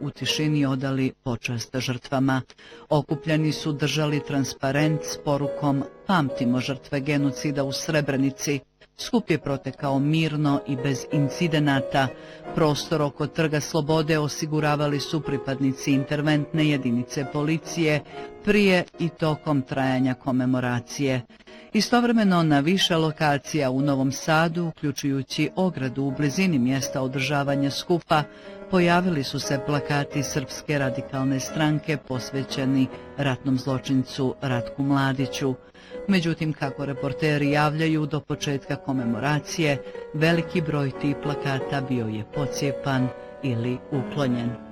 u tišini odali počast žrtvama. Okupljeni su držali transparent s porukom "Pamtimo žrtve genocida u Srebrenici". Skup je protekao mirno i bez incidenata. Prostor oko Trga Slobode osiguravali su pripadnici interventne jedinice policije prije i tokom trajanja komemoracije. Istovremeno na više lokacija u Novom Sadu, uključujući ogradu u blizini mjesta održavanja skupa, pojavili su se plakati Srpske radikalne stranke posvećeni ratnom zločincu Ratku Mladiću. Međutim, kako reporteri javljaju, do početka komemoracije veliki broj tih plakata bio je pocijepan ili uklonjen.